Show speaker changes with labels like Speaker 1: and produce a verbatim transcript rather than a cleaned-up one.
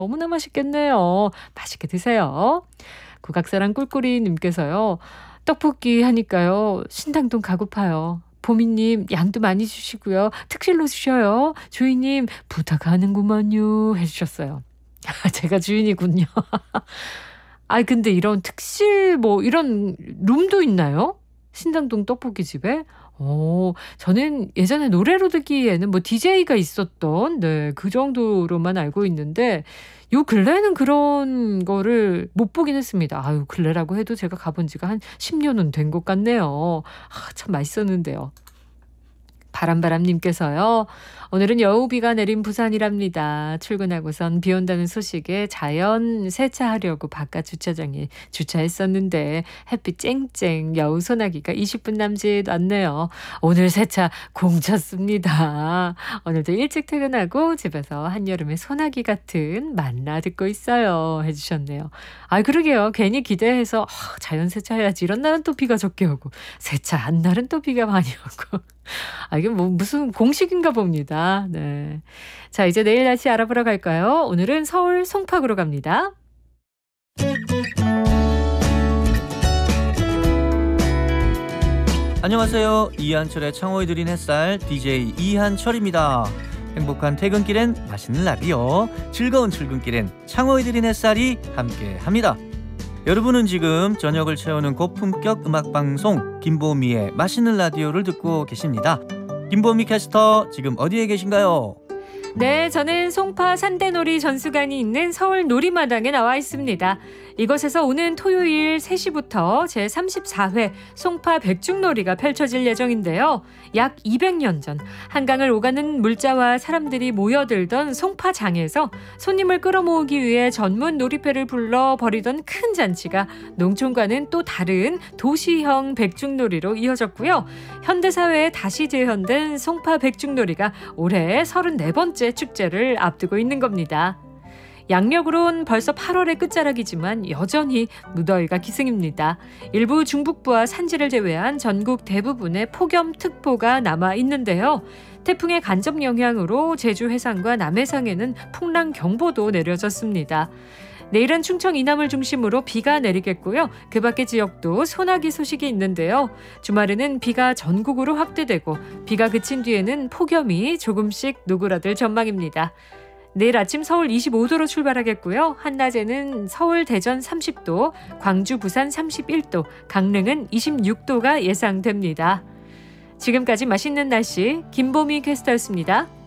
Speaker 1: 너무나 맛있겠네요. 맛있게 드세요. 국악사랑 꿀꿀이님께서요. 떡볶이 하니까요. 신당동 가고파요. 보미님 양도 많이 주시고요. 특실로 주셔요. 주인님 부탁하는구먼요 해주셨어요. 제가 주인이군요. 아 근데 이런 특실 뭐 이런 룸도 있나요? 신당동 떡볶이집에? 어 저는 예전에 노래로 듣기에는 뭐 디제이가 있었던 네 그 정도로만 알고 있는데 요 근래에는 그런 거를 못 보긴 했습니다. 아유 근래라고 해도 제가 가본 지가 한 십 년은 된 것 같네요. 아 참 맛있었는데요. 바람바람님께서요. 오늘은 여우비가 내린 부산이랍니다. 출근하고선 비 온다는 소식에 자연 세차하려고 바깥 주차장에 주차했었는데 햇빛 쨍쨍 여우 소나기가 이십 분 남짓 왔네요. 오늘 세차 공쳤습니다. 오늘도 일찍 퇴근하고 집에서 한여름의 소나기 같은 만나 듣고 있어요 해주셨네요. 아 그러게요. 괜히 기대해서 아, 자연 세차해야지 이런 날은 또 비가 적게 오고 세차한 날은 또 비가 많이 오고 아 이게 뭐 무슨 공식인가 봅니다. 네. 자 이제 내일 날씨 알아보러 갈까요? 오늘은 서울 송파구로 갑니다.
Speaker 2: 안녕하세요. 이한철의 창호에 드린 햇살 디제이 이한철입니다. 행복한 퇴근길엔 맛있는 라디오, 즐거운 출근길엔 창호에 드린 햇살이 함께합니다. 여러분은 지금 저녁을 채우는 고품격 음악방송 김보미의 맛있는 라디오를 듣고 계십니다. 김보미 캐스터 지금 어디에 계신가요?
Speaker 1: 네, 저는 송파 산대놀이 전수관이 있는 서울 놀이마당에 나와 있습니다. 이곳에서 오는 토요일 세 시부터 제삼십사 회 송파 백중놀이가 펼쳐질 예정인데요. 약 이백 년 전 한강을 오가는 물자와 사람들이 모여들던 송파장에서 손님을 끌어모으기 위해 전문 놀이패를 불러 벌이던 큰 잔치가 농촌과는 또 다른 도시형 백중놀이로 이어졌고요. 현대사회에 다시 재현된 송파 백중놀이가 올해 서른네 번째 축제를 앞두고 있는 겁니다. 양력으론 벌써 팔월의 끝자락이지만 여전히 무더위가 기승입니다. 일부 중북부와 산지를 제외한 전국 대부분의 폭염특보가 남아 있는데요. 태풍의 간접 영향으로 제주 해상과 남해상에는 풍랑경보도 내려졌습니다. 내일은 충청 이남을 중심으로 비가 내리겠고요. 그 밖의 지역도 소나기 소식이 있는데요. 주말에는 비가 전국으로 확대되고 비가 그친 뒤에는 폭염이 조금씩 누그러들 전망입니다. 내일 아침 서울 이십오 도로 출발하겠고요. 한낮에는 서울, 대전 삼십 도, 광주, 부산 삼십일 도, 강릉은 이십육 도가 예상됩니다. 지금까지 맛있는 날씨 김보미 캐스터였습니다.